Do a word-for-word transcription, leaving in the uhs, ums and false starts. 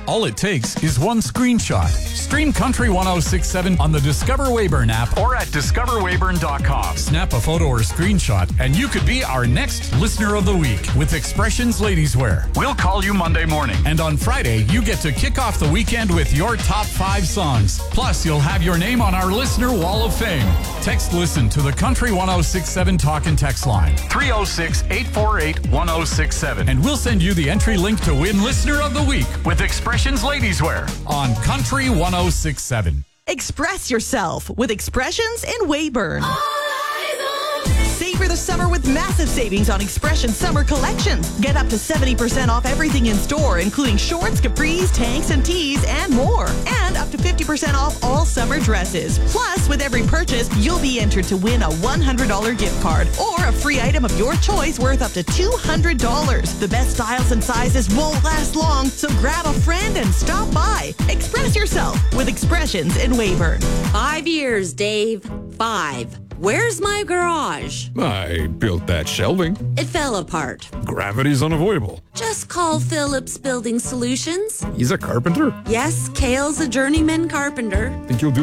All it takes is one screenshot. Stream Country one oh six point seven on the Discover Weyburn app or at discover weyburn dot com. Snap a photo or screenshot, and you could be our next Listener of the Week with Expressions Ladies Wear. We'll call you Monday morning. And on Friday, you get to kick off the weekend with your top five songs. Plus, you'll have your name on our Listener Wall of Fame. Text Listen to the Country one oh six point seven talk and text line three oh six, eight four eight, one oh six seven. And we'll send you the entry link to win Listener of the Week with Expressions Ladies Wear on Country one oh six point seven. Express yourself with Expressions in Weyburn. Savor the summer with massive savings on Expression summer collections. Get up to seventy percent off everything in store, including shorts, capris, tanks, and tees, and more. And up to fifty percent off all summer dresses. Plus, with every purchase, you'll be entered to win a one hundred dollars gift card or a free item of your choice worth up to two hundred dollars. The best styles and sizes won't last long, so grab a friend and stop by. Express yourself with Expressions in Weyburn. Five years, Dave. Five. Where's my garage? I built that shelving. It fell apart. Gravity's unavoidable. Just call Phillips Building Solutions. He's a carpenter. Yes, Kale's a journeyman carpenter. Think you'll do